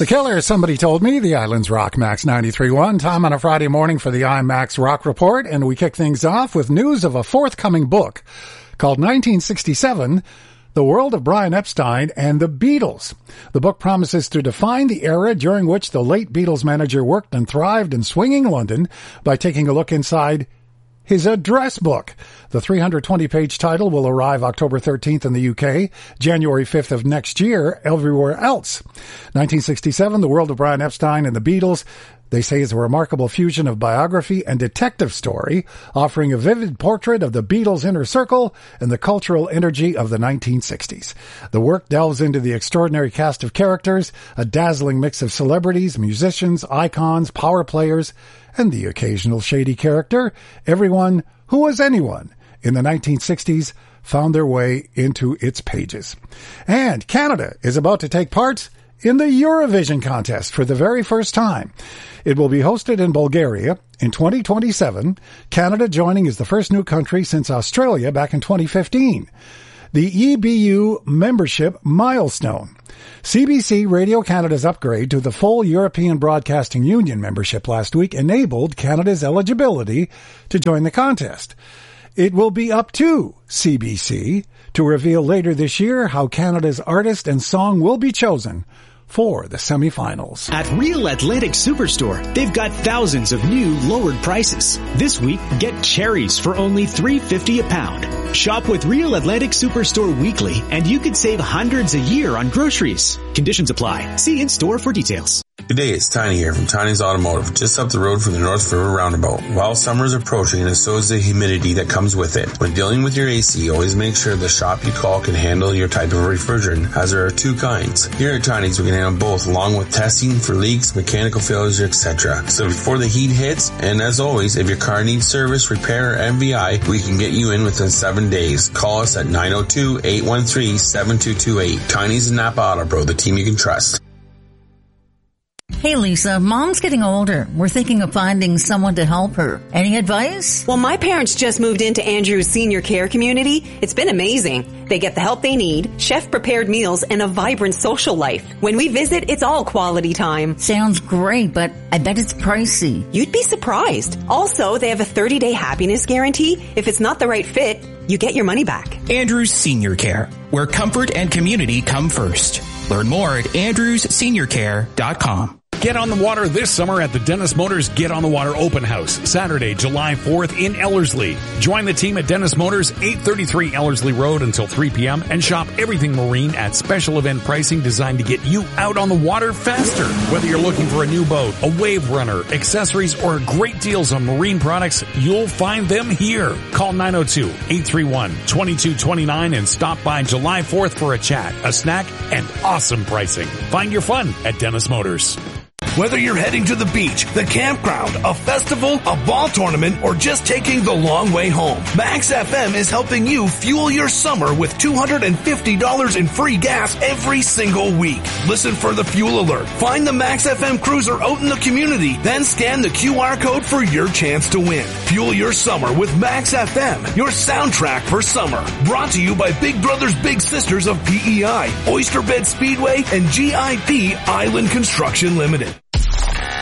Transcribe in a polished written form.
The Killers, Somebody Told Me, the Islands Rock Max 93.1. Time on a Friday morning for the IMAX Rock Report, and we kick things off with news of a forthcoming book called 1967, The World of Brian Epstein and the Beatles. The book promises to define the era during which the late Beatles manager worked and thrived in swinging London by taking a look inside his address book. The 320-page title will arrive October 13th in the UK, January 5th of next year everywhere else. 1967, The World of Brian Epstein and the Beatles, they say, is a remarkable fusion of biography and detective story, offering a vivid portrait of the Beatles' inner circle and the cultural energy of the 1960s. The work delves into the extraordinary cast of characters, a dazzling mix of celebrities, musicians, icons, power players, and the occasional shady character. Everyone who was anyone in the 1960s found their way into its pages. And Canada is about to take part in the Eurovision contest for the very first time. It will be hosted in Bulgaria in 2027, Canada joining as the first new country since Australia back in 2015. The EBU membership milestone. CBC Radio Canada's upgrade to the full European Broadcasting Union membership last week enabled Canada's eligibility to join the contest. It will be up to CBC to reveal later this year how Canada's artist and song will be chosen for the semifinals. At Real Athletic Superstore, they've got thousands of new lowered prices. This week, get cherries for only $3.50 a pound. Shop with Real Athletic Superstore weekly, and you could save hundreds a year on groceries. Conditions apply. See in-store for details. Good day, it's Tiny here from Tiny's Automotive, just up the road from the North River Roundabout. While summer is approaching, and so is the humidity that comes with it. When dealing with your AC, always make sure the shop you call can handle your type of refrigerant, as there are two kinds. Here at Tiny's, we can handle both, along with testing for leaks, mechanical failures, etc. So before the heat hits, and as always, if your car needs service, repair, or MVI, we can get you in within 7 days. Call us at 902-813-7228. Tiny's and Napa Auto Pro, the team you can trust. Hey Lisa, Mom's getting older. We're thinking of finding someone to help her. Any advice? Well, my parents just moved into Andrew's senior care community. It's been amazing. They get the help they need, chef-prepared meals, and a vibrant social life. When we visit, it's all quality time. Sounds great, but I bet it's pricey. You'd be surprised. Also, they have a 30-day happiness guarantee. If it's not the right fit, you get your money back. Andrews Senior Care, where comfort and community come first. Learn more at andrewsseniorcare.com. Get on the water this summer at the Dennis Motors Get on the Water Open House, Saturday, July 4th in Ellerslie. Join the team at Dennis Motors, 833 Ellerslie Road until 3 p.m. and shop everything marine at special event pricing designed to get you out on the water faster. Whether you're looking for a new boat, a wave runner, accessories, or great deals on marine products, you'll find them here. Call 902-831-2229 and stop by July 4th for a chat, a snack, and awesome pricing. Find your fun at Dennis Motors. Whether you're heading to the beach, the campground, a festival, a ball tournament, or just taking the long way home, Max FM is helping you fuel your summer with $250 in free gas every single week. Listen for the fuel alert. Find the Max FM cruiser out in the community, then scan the QR code for your chance to win. Fuel your summer with Max FM, your soundtrack for summer. Brought to you by Big Brothers Big Sisters of PEI, Oyster Bed Speedway, and GIP Island Construction Limited.